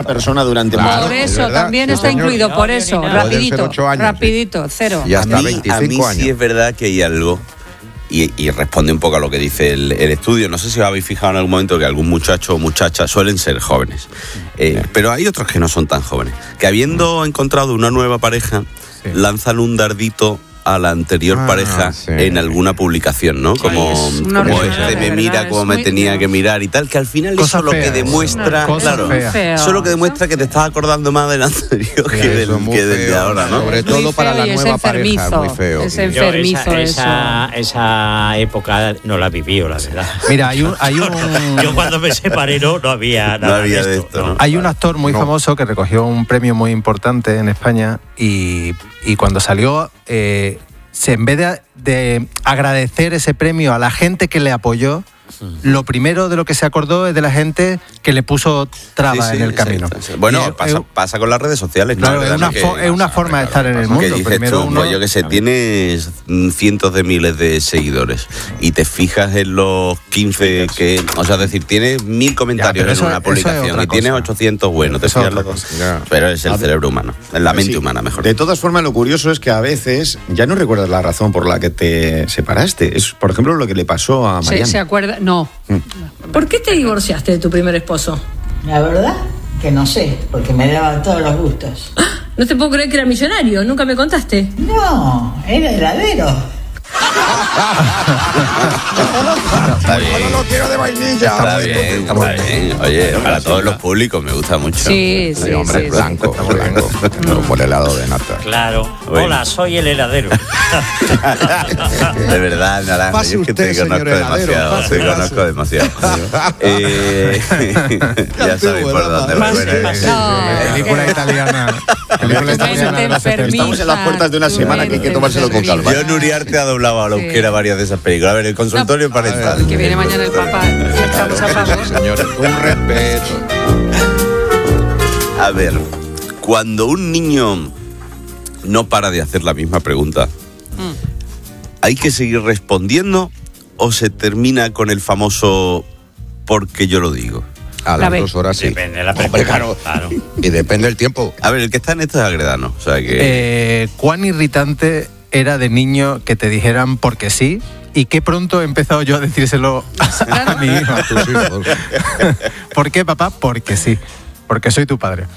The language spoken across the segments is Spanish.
persona durante Claro, mucho Por tiempo. eso, ¿verdad? también Sí, está señor. incluido, por No, eso, ni nada. rapidito, Pueden ser 8 años, rapidito, cero. Y hasta a mí 25 años. sí es verdad que hay algo, y responde un poco a lo que dice el estudio. No sé si os habéis fijado en algún momento que algún muchacho o muchacha suelen ser jóvenes, pero hay otros que no son tan jóvenes, que habiendo encontrado una nueva pareja, lanzan un dardito a la anterior pareja en alguna publicación, ¿no? Como me mira como me tenía que mirar y tal, que al final eso lo que demuestra, claro, eso lo que demuestra que te estás acordando más del anterior que del de ahora, ¿no? Sobre todo para la nueva pareja, es muy feo. Es enfermizo esa época no la viví, la verdad. Mira, hay un Yo cuando me separé no había nada de esto. ¿no? Hay un actor muy famoso que recogió un premio muy importante en España y cuando salió, en vez de agradecer ese premio a la gente que le apoyó, lo primero de lo que se acordó es de la gente que le puso trabas en el camino. Bueno, pasa con las redes sociales. Claro, es una forma de estar en el mundo. Que dices tú, pues yo que sé, tienes cientos de miles de seguidores y te fijas en los 15 que... O sea, es decir, tienes 1000 comentarios en una publicación y tienes 800 buenos. Te fijas los dos. Pero es el cerebro humano, la mente humana, mejor. De todas formas, lo curioso es que a veces ya no recuerdas la razón por la que te separaste. Es, por ejemplo, lo que le pasó a Mariana. ¿Se acuerda? No. ¿Por qué te divorciaste de tu primer esposo? La verdad que no sé, porque me daban todos los gustos. No te puedo creer que era millonario, nunca me contaste. No, era heladero. Está bien. Yo no lo quiero de vainilla. Está bien. Oye, para todos los públicos me gusta mucho. Sí, hombre, blanco. No por helado de nata. Claro. Bueno. Hola, soy el heladero. De verdad, Naranja, Pase yo es que usted, te conozco señor heladero, demasiado. pase, Te conozco demasiado. Ya sabéis por dónde me viene. película italiana. de los 70. Estamos en las puertas de una semana que hay que tomárselo con calma. Yo, Nuriarte, ha doblado a la euskera varias de esas películas. A ver, el consultorio parental. Que viene mañana el papá. Estamos a favor. Señores, un respeto. A ver, cuando un niño no para de hacer la misma pregunta, ¿hay que seguir respondiendo o se termina con el famoso porque yo lo digo? A las 2 horas sí. Depende de la Hombre, pregunta. claro. Y depende del tiempo. A ver, el que está en esto es Agredano. O sea que... ¿Cuán irritante era de niño que te dijeran porque sí? Y qué pronto he empezado yo a decírselo a mi hijo. A tus hijos. ¿Por qué, papá? Porque sí. Porque soy tu padre.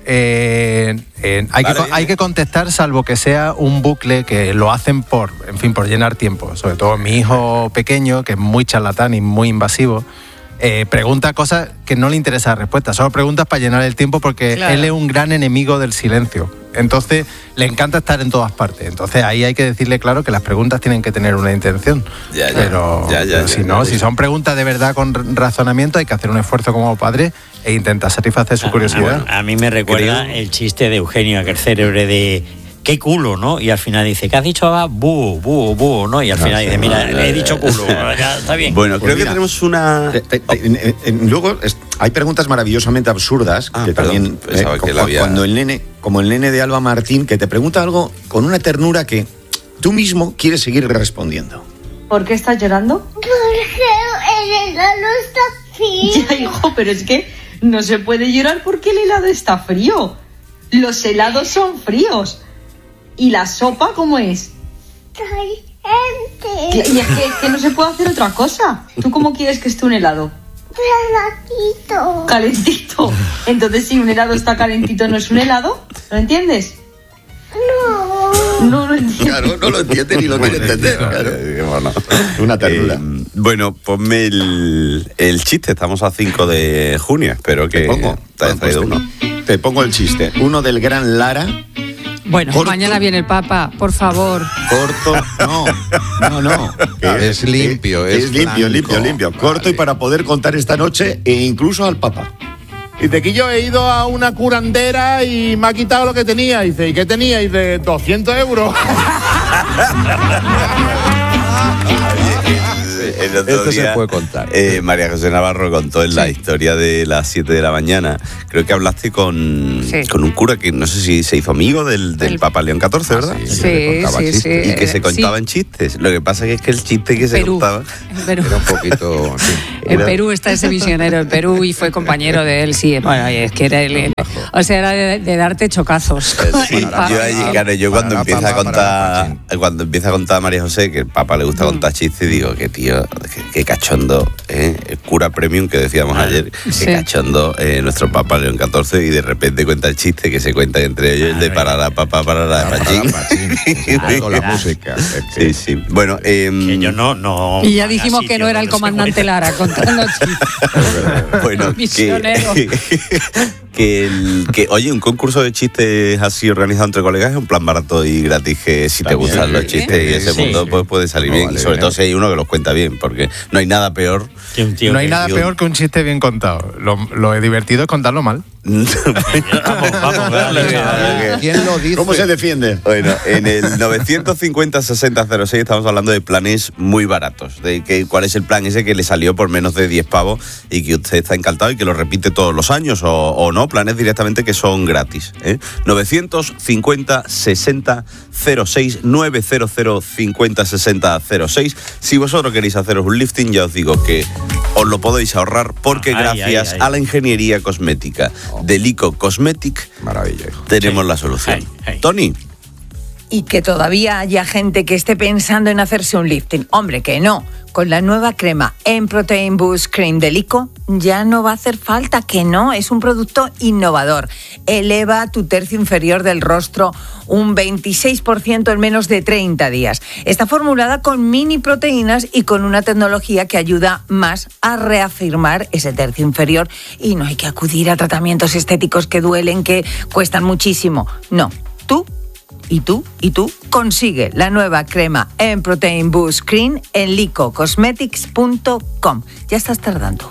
Hay que contestar, salvo que sea un bucle que lo hacen por llenar tiempo. Sobre todo mi hijo pequeño, que es muy charlatán y muy invasivo, pregunta cosas que no le interesa la respuesta. Solo preguntas para llenar el tiempo porque él es un gran enemigo del silencio. Entonces, le encanta estar en todas partes. Entonces, ahí hay que decirle claro que las preguntas tienen que tener una intención. Pero si son preguntas de verdad con razonamiento, hay que hacer un esfuerzo como padre e intentar satisfacer su curiosidad. A mí me recuerda el chiste de Eugenio, aquel célebre de qué culo, ¿no? Y al final dice, ¿qué has dicho? Búho, ¿no? Y al final dice, mira, le he dicho culo. Ya está bien. Bueno, creo que tenemos una... Luego hay preguntas maravillosamente absurdas que también cuando el nene, como el nene de Alba Martín, que te pregunta algo con una ternura que tú mismo quieres seguir respondiendo. ¿Por qué estás llorando? Porque el helado está frío. Ya, hijo, pero es que no se puede llorar porque el helado está frío. Los helados son fríos. ¿Y la sopa cómo es? Caliente. Y es que no se puede hacer otra cosa. ¿Tú cómo quieres que esté un helado? Calentito. Entonces, si un helado está calentito, ¿no es un helado? ¿Lo entiendes? No lo entiendo. Claro, no lo entiende ni lo quiere entender. Claro. Bueno, una ternura. Bueno, ponme el chiste. Estamos a 5 de junio. Espero que te hayas traído uno. Te pongo el chiste. Uno del gran Lara. Bueno, corto. Mañana viene el Papa, por favor. Corto, no. Es limpio, es limpio. Corto y para poder contar esta noche e incluso al Papa. Dice que yo he ido a una curandera y me ha quitado lo que tenía. Dice, ¿y qué tenía? Dice, 200 euros. El otro Esto día, se puede contar. María José Navarro contó en la historia de las 7 de la mañana. Creo que hablaste con un cura que no sé si se hizo amigo del Papa León XIV, ¿verdad? Sí. Y que se contaban chistes. Lo que pasa es que el chiste que se contaba era un poquito... Sí. En Perú está ese misionero, en Perú, y fue compañero de él, sí. Bueno, es que era él. O sea, era de darte chocazos. Sí, yo cuando empieza a contar María José, que el Papa le gusta contar chistes, digo, que tío, que cachondo, el cura premium que decíamos ayer, que cachondo nuestro Papa León XIV, y de repente cuenta el chiste que se cuenta entre ellos, el de parará, papá, parará, pachín. Con la música. Sí. Bueno, que yo no. Y ya dijimos que no era el comandante Lara contando chistes. Bueno, misionero. Que oye, un concurso de chistes así organizado entre colegas es un plan barato y gratis, que si te gustan los chistes y ese mundo, pues puede salir bien. Vale, y sobre todo si hay uno que los cuenta bien, porque no hay nada peor. No hay nada peor que un chiste bien contado. Lo divertido es contarlo mal. Vamos, ¿quién lo dice? ¿Cómo se defiende? Bueno, en el 950-6006 estamos hablando de planes muy baratos. ¿Cuál es el plan ese que le salió por menos de 10 pavos y que usted está encantado y que lo repite todos los años o no? Planes directamente que son gratis. 950-6006, 900-50-6006. Si vosotros queréis haceros un lifting, ya os digo que os lo podéis ahorrar, porque gracias a la ingeniería cosmética de Lico Cosmetic, tenemos la solución. Tony. Y que todavía haya gente que esté pensando en hacerse un lifting. Hombre, que no. Con la nueva crema M-Protein Boost Cream de Lico ya no va a hacer falta, que no. Es un producto innovador. Eleva tu tercio inferior del rostro un 26% en menos de 30 días. Está formulada con mini proteínas y con una tecnología que ayuda más a reafirmar ese tercio inferior. Y no hay que acudir a tratamientos estéticos que duelen, que cuestan muchísimo. No. Y tú consigue la nueva crema M-Protein Boost Cream en licocosmetics.com. Ya estás tardando.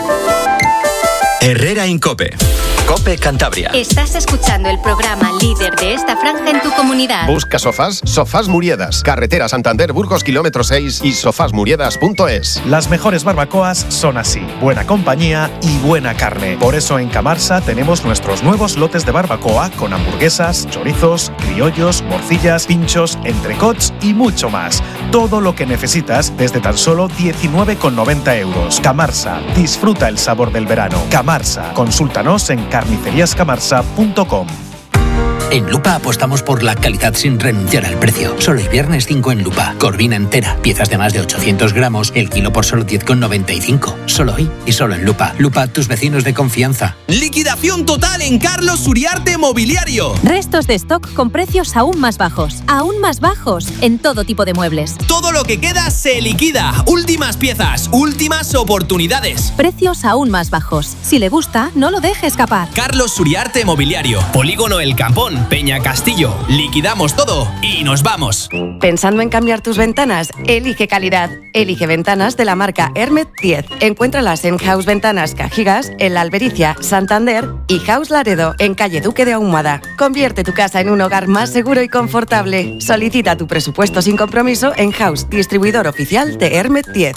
Herrera Incope. COPE Cantabria. Estás escuchando el programa líder de esta franja en tu comunidad. Busca sofás, Sofás Muriedas, carretera Santander, Burgos, kilómetro 6 y sofasmuriedas.es. Las mejores barbacoas son así, buena compañía y buena carne. Por eso en Camarsa tenemos nuestros nuevos lotes de barbacoa con hamburguesas, chorizos, criollos, morcillas, pinchos, entrecots y mucho más. Todo lo que necesitas desde tan solo 19,90 euros. Camarsa, disfruta el sabor del verano. Camarsa, consúltanos en carniceriascamarsa.com. En Lupa apostamos por la calidad sin renunciar al precio. Solo hoy viernes 5 en Lupa. Corvina entera, piezas de más de 800 gramos, el kilo por solo 10,95. Solo hoy y solo en Lupa. Lupa, tus vecinos de confianza. Liquidación total en Carlos Uriarte Mobiliario. Restos de stock con precios aún más bajos. Aún más bajos en todo tipo de muebles. Todo lo que queda se liquida. Últimas piezas, últimas oportunidades. Precios aún más bajos. Si le gusta, no lo deje escapar. Carlos Uriarte Mobiliario. Polígono El Campón, Peña Castillo. Liquidamos todo y nos vamos. ¿Pensando en cambiar tus ventanas? Elige calidad. Elige ventanas de la marca Hermet 10. Encuéntralas en House Ventanas Cajigas, en La Albericia, Santander, y House Laredo, en calle Duque de Ahumada. Convierte tu casa en un hogar más seguro y confortable. Solicita tu presupuesto sin compromiso en House, distribuidor oficial de Hermet 10.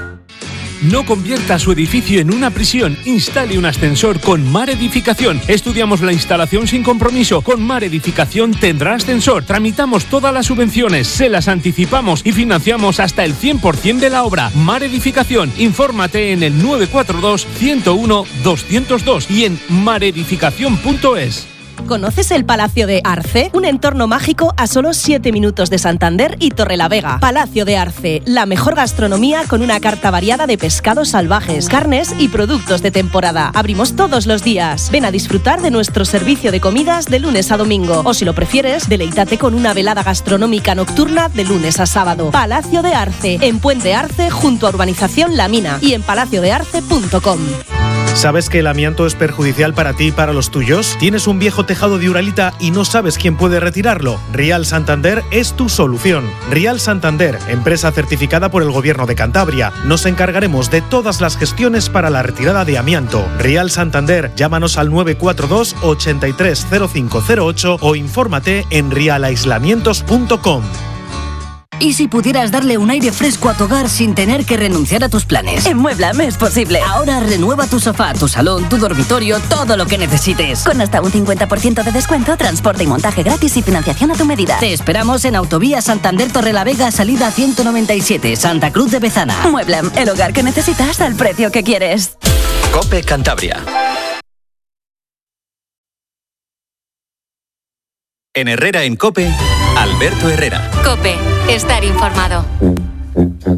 No convierta su edificio en una prisión. Instale un ascensor con Mar Edificación. Estudiamos la instalación sin compromiso. Con Mar Edificación tendrá ascensor. Tramitamos todas las subvenciones, se las anticipamos y financiamos hasta el 100% de la obra. Mar Edificación. Infórmate en el 942 101 202 y en maredificación.es. ¿Conoces el Palacio de Arce? Un entorno mágico a solo 7 minutos de Santander y Torrelavega. Palacio de Arce, la mejor gastronomía con una carta variada de pescados salvajes, carnes y productos de temporada. Abrimos todos los días. Ven a disfrutar de nuestro servicio de comidas de lunes a domingo. O si lo prefieres, deleítate con una velada gastronómica nocturna de lunes a sábado. Palacio de Arce, en Puente Arce, junto a Urbanización La Mina, y en palaciodearce.com. ¿Sabes que el amianto es perjudicial para ti y para los tuyos? ¿Tienes un viejo tejado de Uralita y no sabes quién puede retirarlo? Rial Santander es tu solución. Rial Santander, empresa certificada por el Gobierno de Cantabria. Nos encargaremos de todas las gestiones para la retirada de amianto. Rial Santander, llámanos al 942 830508 o infórmate en rialaislamientos.com. ¿Y si pudieras darle un aire fresco a tu hogar sin tener que renunciar a tus planes? En Mueblame es posible. Ahora renueva tu sofá, tu salón, tu dormitorio, todo lo que necesites. Con hasta un 50% de descuento, transporte y montaje gratis y financiación a tu medida. Te esperamos en Autovía Santander Torrelavega, salida 197, Santa Cruz de Bezana. Mueblame, el hogar que necesitas al precio que quieres. COPE Cantabria. En Herrera en COPE, Alberto Herrera. COPE. Estar informado.